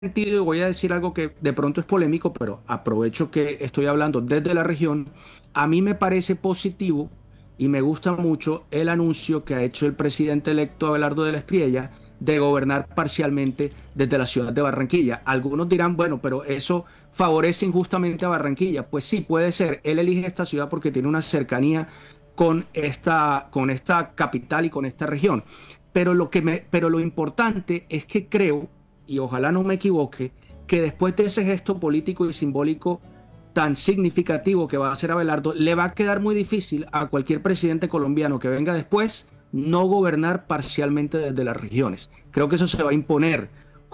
sentido, y voy a decir algo que de pronto es polémico, pero aprovecho que estoy hablando desde la región, a mí me parece positivo y me gusta mucho el anuncio que ha hecho el presidente electo Abelardo de la Espriella de gobernar parcialmente desde la ciudad de Barranquilla. Algunos dirán, bueno, pero eso favorece injustamente a Barranquilla. Pues sí, puede ser. Él elige esta ciudad porque tiene una cercanía con esta capital y con esta región. Pero lo importante es que creo, y ojalá no me equivoque, que después de ese gesto político y simbólico tan significativo que va a hacer Abelardo, le va a quedar muy difícil a cualquier presidente colombiano que venga después no gobernar parcialmente desde las regiones. Creo que eso se va a imponer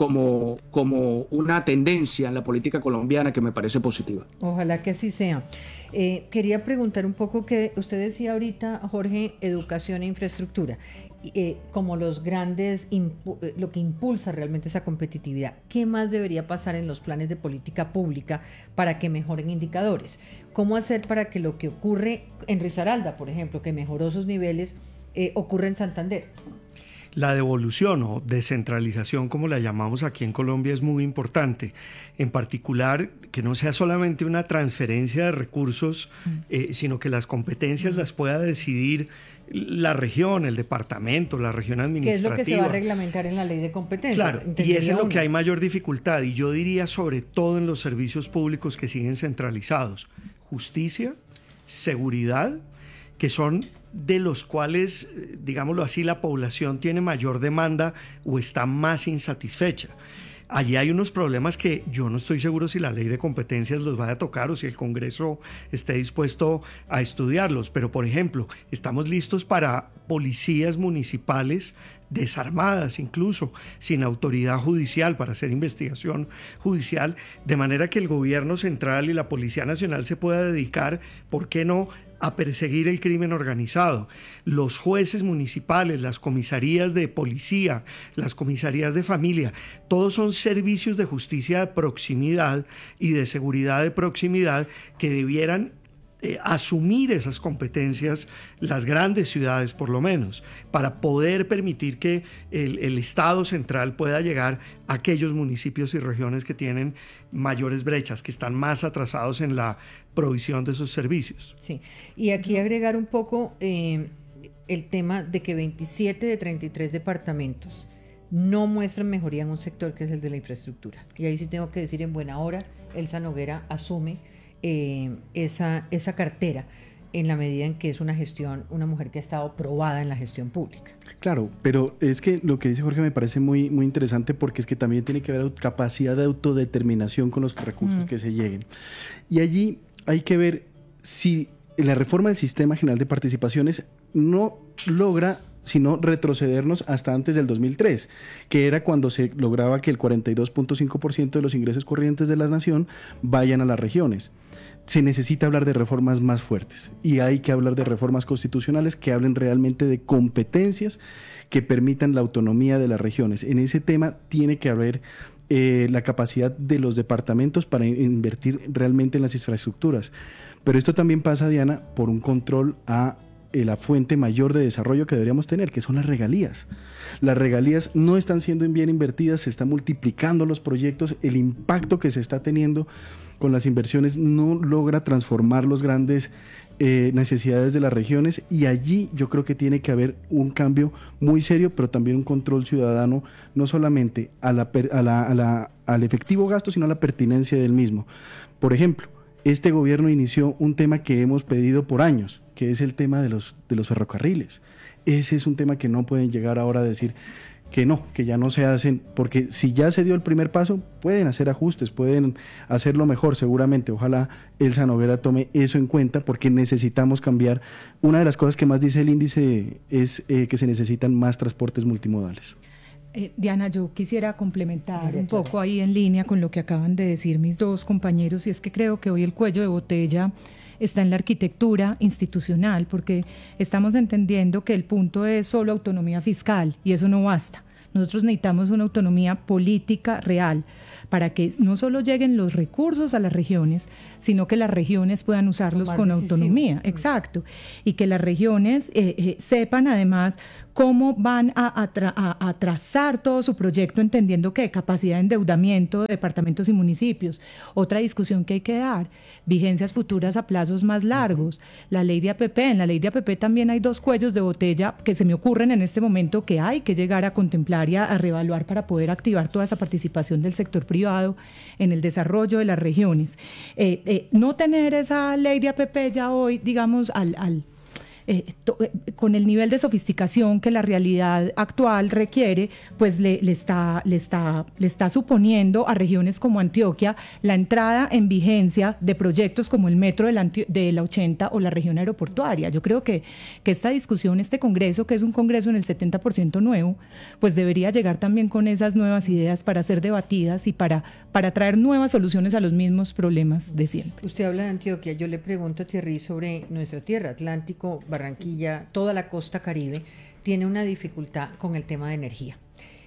como una tendencia en la política colombiana que me parece positiva. Ojalá que así sea. Quería preguntar un poco que usted decía ahorita, Jorge, educación e infraestructura, como los grandes, lo que impulsa realmente esa competitividad. ¿Qué más debería pasar en los planes de política pública para que mejoren indicadores? ¿Cómo hacer para que lo que ocurre en Risaralda, por ejemplo, que mejoró sus niveles, ocurra en Santander? La devolución o descentralización, como la llamamos aquí en Colombia, es muy importante. En particular, que no sea solamente una transferencia de recursos, sino que las competencias las pueda decidir la región, el departamento, la región administrativa. ¿Qué es lo que se va a reglamentar en la ley de competencias? Claro, y eso es lo que hay mayor dificultad. Y yo diría sobre todo en los servicios públicos que siguen centralizados. Justicia, seguridad, que son de los cuales, digámoslo así, la población tiene mayor demanda o está más insatisfecha. Allí hay unos problemas que yo no estoy seguro si la ley de competencias los vaya a tocar o si el Congreso esté dispuesto a estudiarlos, pero por ejemplo, estamos listos para policías municipales desarmadas, incluso sin autoridad judicial para hacer investigación judicial, de manera que el gobierno central y la Policía Nacional se pueda dedicar, ¿por qué no?, a perseguir el crimen organizado. Los jueces municipales, las comisarías de policía, las comisarías de familia, todos son servicios de justicia de proximidad y de seguridad de proximidad que debieran asumir esas competencias las grandes ciudades por lo menos, para poder permitir que el Estado central pueda llegar a aquellos municipios y regiones que tienen mayores brechas, que están más atrasados en la provisión de esos servicios. Sí, y aquí agregar un poco el tema de que 27 de 33 departamentos no muestran mejoría en un sector que es el de la infraestructura. Y ahí sí tengo que decir en buena hora, Elsa Noguera asume esa cartera en la medida en que es una mujer que ha estado probada en la gestión pública. Claro, pero es que lo que dice Jorge me parece muy, muy interesante porque es que también tiene que haber capacidad de autodeterminación con los recursos que se lleguen. Y allí hay que ver si la reforma del Sistema General de Participaciones no logra sino retrocedernos hasta antes del 2003, que era cuando se lograba que el 42.5% de los ingresos corrientes de la nación vayan a las regiones. Se necesita hablar de reformas más fuertes y hay que hablar de reformas constitucionales que hablen realmente de competencias que permitan la autonomía de las regiones. En ese tema tiene que haber la capacidad de los departamentos para invertir realmente en las infraestructuras. Pero esto también pasa, Diana, por un control a la fuente mayor de desarrollo que deberíamos tener, que son las regalías. Las regalías no están siendo bien invertidas, se están multiplicando los proyectos, el impacto que se está teniendo con las inversiones no logra transformar los grandes necesidades de las regiones, y allí yo creo que tiene que haber un cambio muy serio, pero también un control ciudadano, no solamente al efectivo gasto, sino a la pertinencia del mismo. Por ejemplo, este gobierno inició un tema que hemos pedido por años, que es el tema de los ferrocarriles. Ese es un tema que no pueden llegar ahora a decir que no, que ya no se hacen, porque si ya se dio el primer paso, pueden hacer ajustes, pueden hacerlo mejor seguramente. Ojalá Elsa Noguera tome eso en cuenta, porque necesitamos cambiar. Una de las cosas que más dice el índice es que se necesitan más transportes multimodales. Diana, yo quisiera complementar un poco ahí en línea con lo que acaban de decir mis dos compañeros, y es que creo que hoy el cuello de botella está en la arquitectura institucional, porque estamos entendiendo que el punto es solo autonomía fiscal y eso no basta. Nosotros necesitamos una autonomía política real para que no solo lleguen los recursos a las regiones, sino que las regiones puedan usarlos con autonomía. Exacto. Y que las regiones sepan además cómo van a trazar todo su proyecto, entendiendo que capacidad de endeudamiento de departamentos y municipios. Otra discusión que hay que dar, vigencias futuras a plazos más largos. La ley de APP, en la ley de APP también hay dos cuellos de botella que se me ocurren en este momento que hay que llegar a contemplar y a reevaluar para poder activar toda esa participación del sector privado en el desarrollo de las regiones. No tener esa ley de APP ya hoy, digamos, con el nivel de sofisticación que la realidad actual requiere, pues le está suponiendo a regiones como Antioquia la entrada en vigencia de proyectos como el metro de la 80 o la región aeroportuaria. Yo creo que esta discusión, este congreso, que es un congreso en el 70% nuevo, pues debería llegar también con esas nuevas ideas para ser debatidas y para traer nuevas soluciones a los mismos problemas de siempre. Usted habla de Antioquia, yo le pregunto a Thierry sobre nuestra tierra, Atlántico, Barranquilla, toda la costa Caribe, tiene una dificultad con el tema de energía.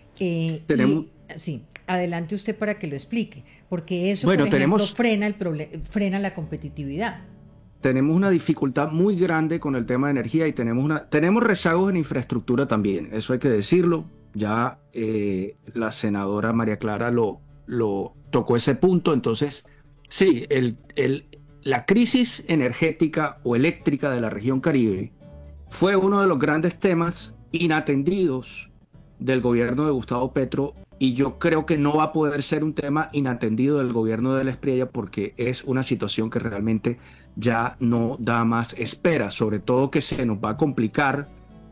Sí, adelante usted para que lo explique, porque eso, por ejemplo, frena la competitividad. Tenemos una dificultad muy grande con el tema de energía y tenemos rezagos en infraestructura también, eso hay que decirlo. Ya la senadora María Clara lo tocó ese punto. Entonces, sí, la crisis energética o eléctrica de la región Caribe fue uno de los grandes temas inatendidos del gobierno de Gustavo Petro, y yo creo que no va a poder ser un tema inatendido del gobierno de Espriella, porque es una situación que realmente ya no da más espera, sobre todo que se nos va a complicar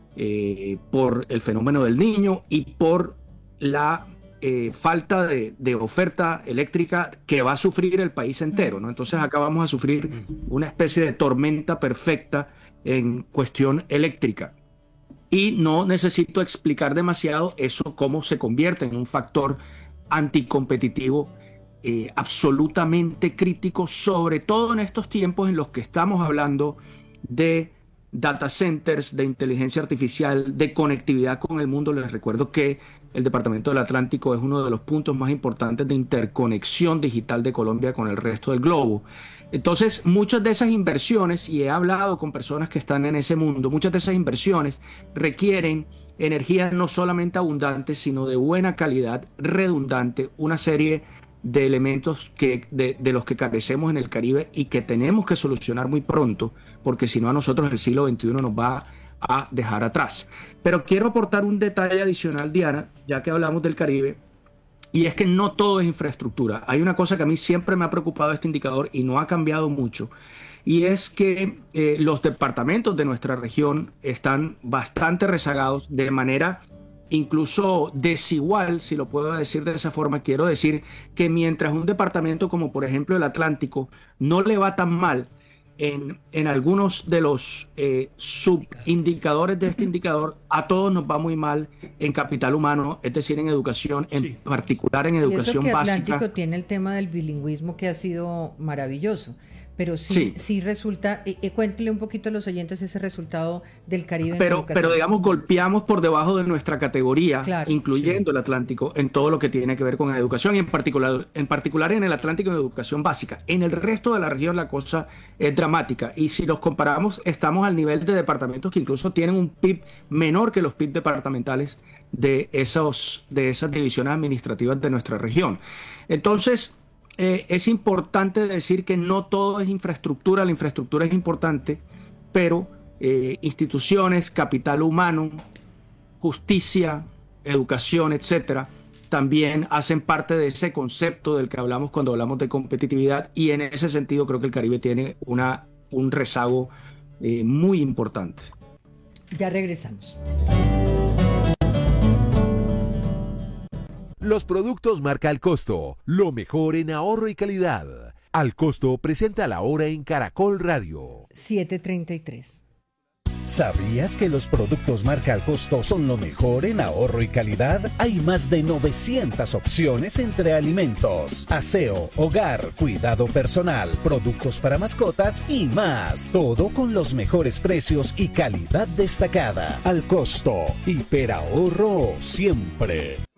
por el fenómeno del Niño y por la falta de oferta eléctrica que va a sufrir el país entero, ¿no? Entonces acá vamos a sufrir una especie de tormenta perfecta en cuestión eléctrica. Y no necesito explicar demasiado eso, cómo se convierte en un factor anticompetitivo absolutamente crítico, sobre todo en estos tiempos en los que estamos hablando de data centers, de inteligencia artificial, de conectividad con el mundo. Les recuerdo que el Departamento del Atlántico es uno de los puntos más importantes de interconexión digital de Colombia con el resto del globo. Entonces, muchas de esas inversiones, y he hablado con personas que están en ese mundo, muchas de esas inversiones requieren energía no solamente abundante, sino de buena calidad, redundante, una serie de elementos de los que carecemos en el Caribe y que tenemos que solucionar muy pronto, porque si no, a nosotros el siglo XXI nos va a dejar atrás. Pero quiero aportar un detalle adicional, Diana, ya que hablamos del Caribe, y es que no todo es infraestructura. Hay una cosa que a mí siempre me ha preocupado este indicador y no ha cambiado mucho, y es que los departamentos de nuestra región están bastante rezagados de manera incluso desigual, si lo puedo decir de esa forma. Quiero decir que mientras un departamento como por ejemplo el Atlántico no le va tan mal en algunos de los subindicadores de este indicador, a todos nos va muy mal en capital humano, es decir, en educación, en particular en educación básica. Atlántico tiene el tema del bilingüismo que ha sido maravilloso, pero sí resulta, cuéntele un poquito a los oyentes ese resultado del Caribe. Pero digamos, golpeamos por debajo de nuestra categoría, claro, incluyendo el Atlántico, en todo lo que tiene que ver con educación, y en particular en el Atlántico en educación básica. En el resto de la región la cosa es dramática, y si los comparamos, estamos al nivel de departamentos que incluso tienen un PIB menor que los PIB departamentales de esas divisiones administrativas de nuestra región. Entonces, es importante decir que no todo es infraestructura. La infraestructura es importante, pero instituciones, capital humano, justicia, educación, etcétera, también hacen parte de ese concepto del que hablamos cuando hablamos de competitividad, y en ese sentido creo que el Caribe tiene un rezago muy importante. Ya regresamos. Los productos marca Al Costo, lo mejor en ahorro y calidad. Al Costo presenta la hora en Caracol Radio. 7:33. ¿Sabías que los productos marca Al Costo son lo mejor en ahorro y calidad? Hay más de 900 opciones entre alimentos, aseo, hogar, cuidado personal, productos para mascotas y más. Todo con los mejores precios y calidad destacada. Al Costo, hiperahorro siempre.